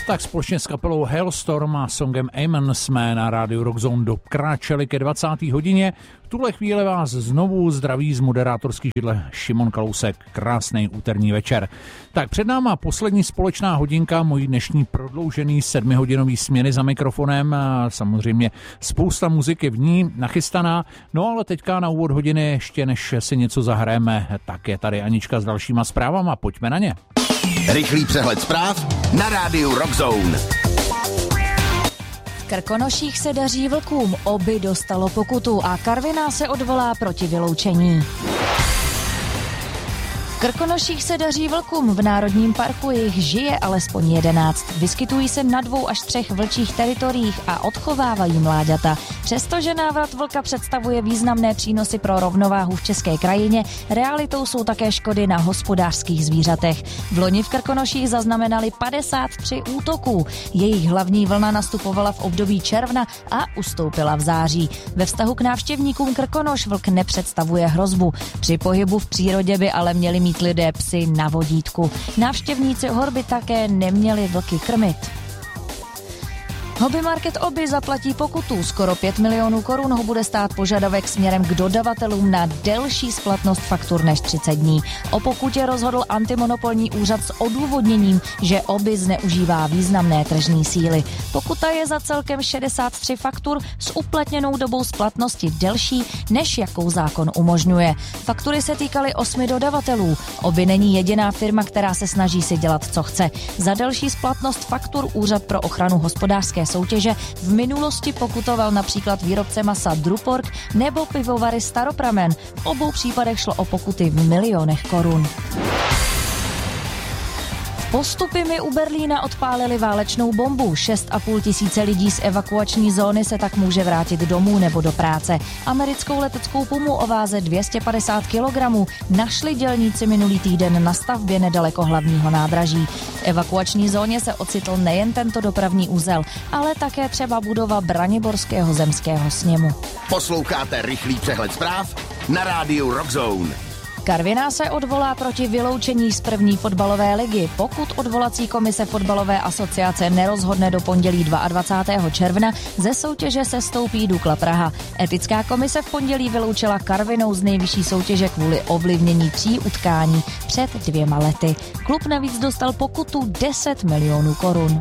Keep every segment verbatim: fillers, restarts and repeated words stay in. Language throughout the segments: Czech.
tak společně s kapelou Hailstorm a songem Amen jsme na rádiu Rockzone dokráčeli ke dvacáté hodině. V tuhle chvíli vás znovu zdraví z moderátorský židle Šimon Kalousek. Krásný úterní večer. Tak před náma poslední společná hodinka mojí dnešní prodloužený sedmihodinový směny za mikrofonem. A samozřejmě spousta muziky v ní nachystaná. No ale teďka na úvod hodiny ještě než si něco zahrajeme, tak je tady Anička s dalšíma zprávama. Pojďme na ně. Rychlý přehled zpráv na rádiu Rockzone. V Krkonoších se daří vlkům, Oby dostalo pokutu a Karviná se odvolá proti vyloučení. V Krkonoších se daří vlkům, v Národním parku jich žije alespoň jedenáct. Vyskytují se na dvou až třech vlčích teritoriích a odchovávají mláďata. Přestože návrat vlka představuje významné přínosy pro rovnováhu v české krajině, realitou jsou také škody na hospodářských zvířatech. V loni v Krkonoších zaznamenali padesát tři útoků. Jejich hlavní vlna nastupovala v období června a ustoupila v září. Ve vztahu k návštěvníkům Krkonoš vlk nepředstavuje hrozbu. Při pohybu v přírodě by ale měli mít lidé psy na vodítku. Návštěvníci hor by také neměli vlky krmit. Hobby Market Oby zaplatí pokutu. Skoro pět milionů korun ho bude stát požadavek směrem k dodavatelům na delší splatnost faktur než třicet dní. O pokutě rozhodl antimonopolní úřad s odůvodněním, že Oby zneužívá významné tržní síly. Pokuta je za celkem šedesát tři faktur s uplatněnou dobou splatnosti delší, než jakou zákon umožňuje. Faktury se týkaly osmi dodavatelů. Oby není jediná firma, která se snaží si dělat, co chce. Za delší splatnost faktur Úřad pro ochranu hospodářské soutěže v minulosti pokutoval například výrobce masa Drupork nebo pivovary Staropramen. V obou případech šlo o pokuty v milionech korun. Postupy mi u Berlína odpálili válečnou bombu. šest a půl tisíce lidí z evakuační zóny se tak může vrátit domů nebo do práce. Americkou leteckou pumu o váze dvě stě padesát kilogramů našli dělníci minulý týden na stavbě nedaleko hlavního nádraží. V evakuační zóně se ocitl nejen tento dopravní úzel, ale také třeba budova Braniborského zemského sněmu. Posloucháte rychlý přehled zpráv na rádiu Rockzone. Karviná se odvolá proti vyloučení z první fotbalové ligy. Pokud odvolací komise fotbalové asociace nerozhodne do pondělí dvacátého druhého června, ze soutěže se stoupí Dukla Praha. Etická komise v pondělí vyloučila Karvinou z nejvyšší soutěže kvůli ovlivnění tří utkání před dvěma lety. Klub navíc dostal pokutu deset milionů korun.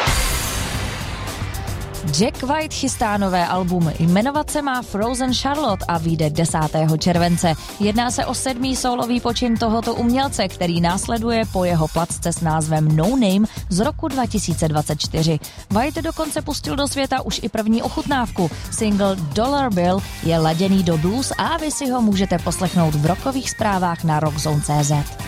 Jack White chystá nové album. Jmenovat se má Frozen Charlotte a vyjde desátého července. Jedná se o sedmý sólový počin tohoto umělce, který následuje po jeho placce s názvem No Name z roku dva tisíce dvacet čtyři. White dokonce pustil do světa už i první ochutnávku. Single Dollar Bill je laděný do blues a vy si ho můžete poslechnout v rockových zprávách na rockzone tečka cé zet.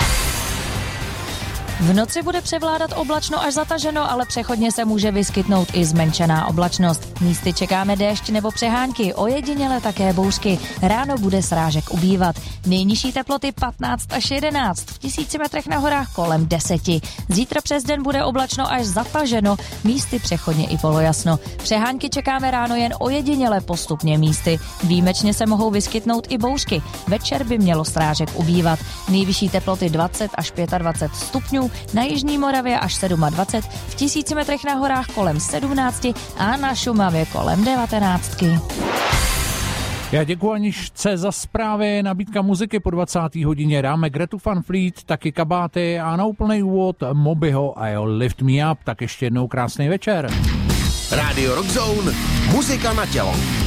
V noci bude převládat oblačno až zataženo, ale přechodně se může vyskytnout i zmenšená oblačnost. Místy čekáme déšť nebo přehánky, ojediněle také bouřky. Ráno bude srážek ubývat. Nejnižší teploty patnáct až jedenáct, v tisíci metrech na horách kolem deseti. Zítra přes den bude oblačno až zataženo, místy přechodně i polojasno. Přehánky čekáme ráno jen ojediněle postupně místy. Výjimečně se mohou vyskytnout i bouřky. Večer by mělo srážek ubývat. Nejvyšší teploty dvacet až dvacet pět stupňů, na jižní Moravě až dvacet sedm, v tisíci metrech na horách kolem sedmnáct a na Šumavě kolem devatenáct. Já děkuji Aničce za zprávy, nabídka muziky po dvacáté hodině. Dáme Gretu Van Fleet, taky kabáty a na úplný úvod Mobyho a jeho Lift Me Up. Tak ještě jednou krásný večer. Radio Rockzone, muzika na tělo.